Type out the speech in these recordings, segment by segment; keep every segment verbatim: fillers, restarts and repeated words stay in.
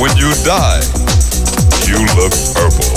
When you die, you look purple.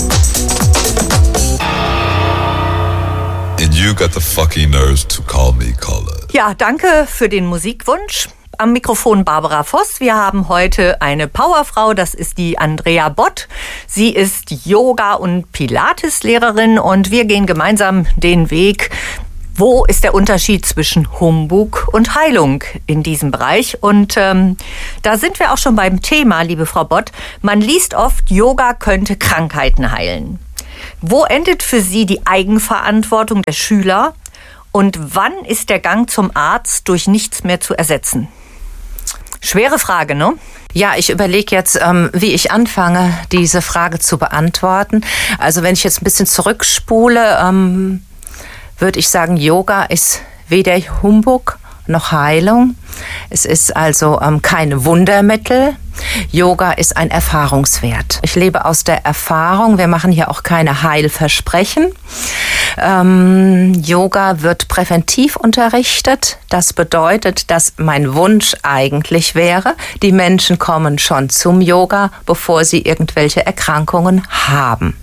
And you got the fucking nerves to call me colored. Ja, danke für den Musikwunsch. Am Mikrofon Barbara Voss. Wir haben heute eine Powerfrau, das ist die Andrea Bott. Sie ist Yoga- und Pilates-Lehrerin und wir gehen gemeinsam den Weg. Wo ist der Unterschied zwischen Humbug und Heilung in diesem Bereich? Und ähm, da sind wir auch schon beim Thema, liebe Frau Bott. Man liest oft, Yoga könnte Krankheiten heilen. Wo endet für Sie die Eigenverantwortung der Schüler? Und wann ist der Gang zum Arzt durch nichts mehr zu ersetzen? Schwere Frage, ne? Ja, ich überlege jetzt, ähm, wie ich anfange, diese Frage zu beantworten. Also wenn ich jetzt ein bisschen zurückspule, ähm, würde ich sagen, Yoga ist weder Humbug noch Heilung. Es ist also ähm, kein Wundermittel. Yoga ist ein Erfahrungswert. Ich lebe aus der Erfahrung. Wir machen hier auch keine Heilversprechen. Ähm, Yoga wird präventiv unterrichtet. Das bedeutet, dass mein Wunsch eigentlich wäre, die Menschen kommen schon zum Yoga, bevor sie irgendwelche Erkrankungen haben.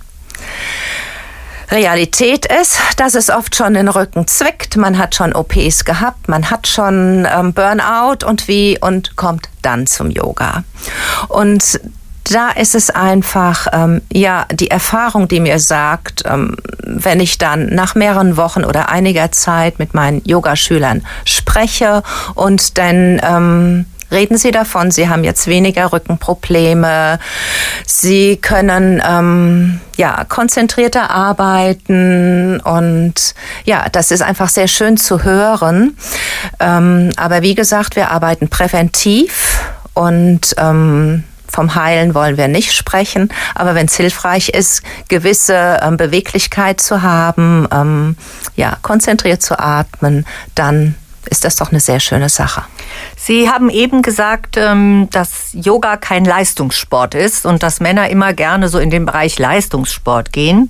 Realität ist, dass es oft schon den Rücken zwickt, man hat schon O Ps gehabt, man hat schon ähm, Burnout und wie und kommt dann zum Yoga. Und da ist es einfach, ähm, ja, die Erfahrung, die mir sagt, ähm, wenn ich dann nach mehreren Wochen oder einiger Zeit mit meinen Yogaschülern spreche und dann ähm, reden Sie davon, Sie haben jetzt weniger Rückenprobleme, Sie können ähm, ja konzentrierter arbeiten und ja, das ist einfach sehr schön zu hören. Ähm, aber wie gesagt, wir arbeiten präventiv und ähm, vom Heilen wollen wir nicht sprechen, aber wenn es hilfreich ist, gewisse ähm, Beweglichkeit zu haben, ähm, ja, konzentriert zu atmen, dann ist das doch eine sehr schöne Sache. Sie haben eben gesagt, dass Yoga kein Leistungssport ist und dass Männer immer gerne so in den Bereich Leistungssport gehen.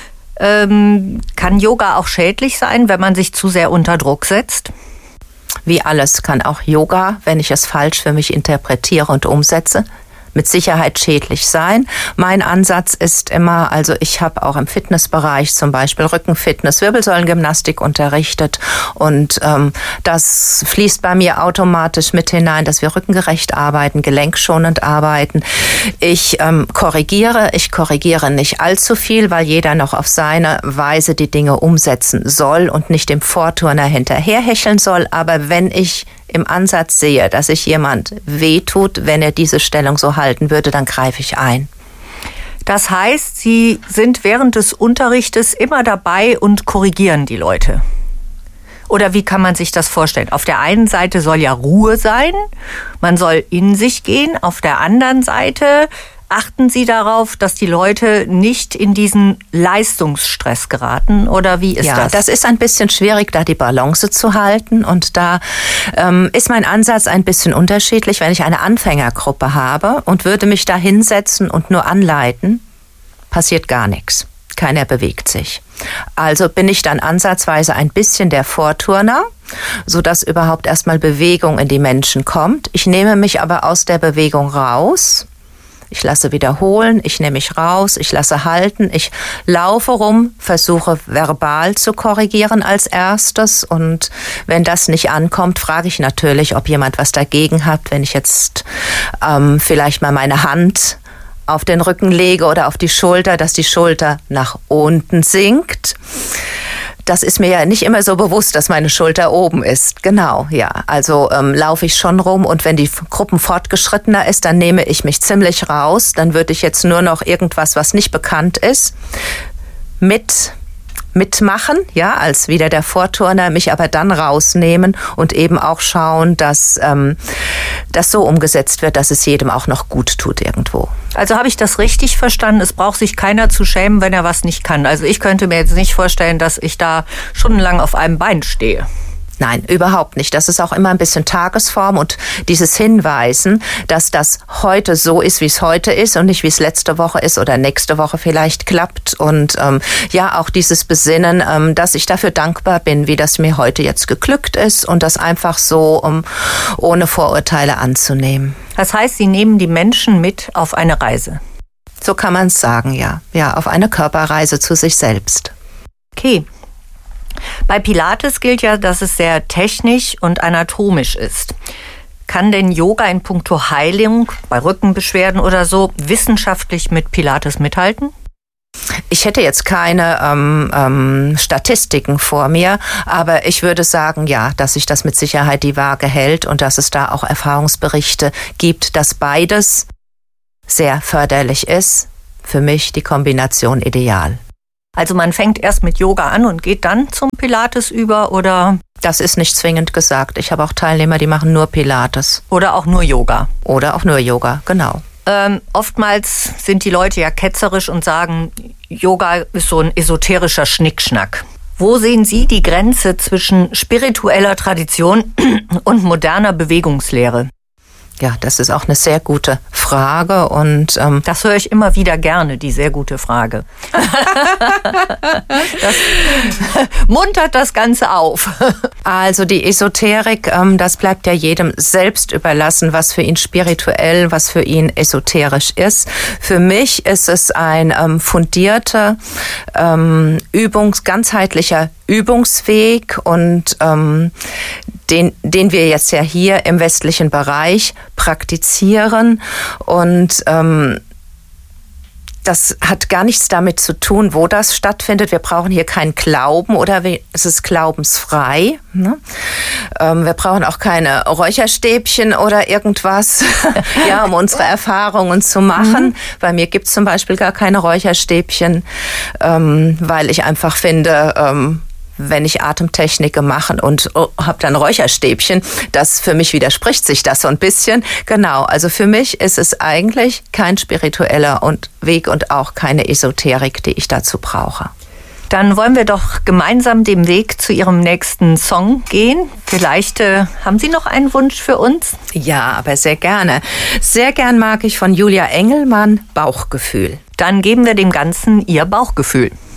Ähm, kann Yoga auch schädlich sein, wenn man sich zu sehr unter Druck setzt? Wie alles kann auch Yoga, wenn ich es falsch für mich interpretiere und umsetze, mit Sicherheit schädlich sein. Mein Ansatz ist immer, also ich habe auch im Fitnessbereich zum Beispiel Rückenfitness, Wirbelsäulengymnastik unterrichtet und ähm, das fließt bei mir automatisch mit hinein, dass wir rückengerecht arbeiten, gelenkschonend arbeiten. Ich ähm, korrigiere, ich korrigiere nicht allzu viel, weil jeder noch auf seine Weise die Dinge umsetzen soll und nicht dem Vorturner hinterherhecheln soll, aber wenn ich im Ansatz sehe, dass sich jemand wehtut, wenn er diese Stellung so halten würde, dann greife ich ein. Das heißt, Sie sind während des Unterrichtes immer dabei und korrigieren die Leute? Oder wie kann man sich das vorstellen? Auf der einen Seite soll ja Ruhe sein, man soll in sich gehen, auf der anderen Seite achten Sie darauf, dass die Leute nicht in diesen Leistungsstress geraten? Oder wie ist ja, das? Das ist ein bisschen schwierig, da die Balance zu halten. Und da ähm, ist mein Ansatz ein bisschen unterschiedlich. Wenn ich eine Anfängergruppe habe und würde mich da hinsetzen und nur anleiten, passiert gar nichts. Keiner bewegt sich. Also bin ich dann ansatzweise ein bisschen der Vorturner, sodass überhaupt erstmal Bewegung in die Menschen kommt. Ich nehme mich aber aus der Bewegung raus. Ich lasse wiederholen, ich nehme mich raus, ich lasse halten, ich laufe rum, versuche verbal zu korrigieren als erstes und wenn das nicht ankommt, frage ich natürlich, ob jemand was dagegen hat, wenn ich jetzt ähm, vielleicht mal meine Hand auf den Rücken lege oder auf die Schulter, dass die Schulter nach unten sinkt. Das ist mir ja nicht immer so bewusst, dass meine Schulter oben ist. Genau, ja. Also ähm, laufe ich schon rum und wenn die Gruppen fortgeschrittener ist, dann nehme ich mich ziemlich raus. Dann würde ich jetzt nur noch irgendwas, was nicht bekannt ist, mit mitmachen, ja, als wieder der Vorturner, mich aber dann rausnehmen und eben auch schauen, dass ähm, das so umgesetzt wird, dass es jedem auch noch gut tut irgendwo. Also habe ich das richtig verstanden? Es braucht sich keiner zu schämen, wenn er was nicht kann. Also ich könnte mir jetzt nicht vorstellen, dass ich da stundenlang auf einem Bein stehe. Nein, überhaupt nicht. Das ist auch immer ein bisschen Tagesform und dieses Hinweisen, dass das heute so ist, wie es heute ist und nicht, wie es letzte Woche ist oder nächste Woche vielleicht klappt. Und ähm, ja, auch dieses Besinnen, ähm, dass ich dafür dankbar bin, wie das mir heute jetzt geglückt ist und das einfach so, um ohne Vorurteile anzunehmen. Das heißt, Sie nehmen die Menschen mit auf eine Reise? So kann man es sagen, ja. Ja, auf eine Körperreise zu sich selbst. Okay. Bei Pilates gilt ja, dass es sehr technisch und anatomisch ist. Kann denn Yoga in puncto Heilung, bei Rückenbeschwerden oder so, wissenschaftlich mit Pilates mithalten? Ich hätte jetzt keine ähm, ähm, Statistiken vor mir, aber ich würde sagen, ja, dass sich das mit Sicherheit die Waage hält und dass es da auch Erfahrungsberichte gibt, dass beides sehr förderlich ist. Für mich die Kombination ideal. Also man fängt erst mit Yoga an und geht dann zum Pilates über, oder? Das ist nicht zwingend gesagt. Ich habe auch Teilnehmer, die machen nur Pilates. Oder auch nur Yoga. Oder auch nur Yoga, genau. Ähm, oftmals sind die Leute ja ketzerisch und sagen, Yoga ist so ein esoterischer Schnickschnack. Wo sehen Sie die Grenze zwischen spiritueller Tradition und moderner Bewegungslehre? Ja, das ist auch eine sehr gute Frage und ähm, das höre ich immer wieder gerne, die sehr gute Frage. Das muntert das Ganze auf. Also die Esoterik, ähm, das bleibt ja jedem selbst überlassen, was für ihn spirituell, was für ihn esoterisch ist. Für mich ist es ein ähm, fundierter, ähm, Übungs-, ganzheitlicher Übungsweg und ähm, den, den wir jetzt ja hier im westlichen Bereich praktizieren und ähm, das hat gar nichts damit zu tun, wo das stattfindet. Wir brauchen hier keinen Glauben oder es ist glaubensfrei. Ne? Ähm, wir brauchen auch keine Räucherstäbchen oder irgendwas, ja, um unsere Erfahrungen zu machen. Mhm. Bei mir gibt es zum Beispiel gar keine Räucherstäbchen, ähm, weil ich einfach finde, ähm, wenn ich Atemtechniken mache und oh, habe dann Räucherstäbchen, das für mich widerspricht sich das so ein bisschen. Genau, also für mich ist es eigentlich kein spiritueller Weg und auch keine Esoterik, die ich dazu brauche. Dann wollen wir doch gemeinsam den Weg zu Ihrem nächsten Song gehen. Vielleicht äh, haben Sie noch einen Wunsch für uns? Ja, aber sehr gerne. Sehr gern mag ich von Julia Engelmann Bauchgefühl. Dann geben wir dem Ganzen Ihr Bauchgefühl.